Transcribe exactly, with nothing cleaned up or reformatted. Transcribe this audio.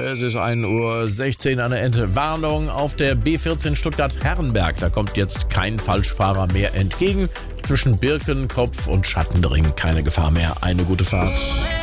Es ist ein Uhr sechzehn an der Ente. Warnung auf der B vierzehn Stuttgart-Herrenberg. Da kommt jetzt kein Falschfahrer mehr entgegen. Zwischen Birkenkopf und Schattendring keine Gefahr mehr. Eine gute Fahrt.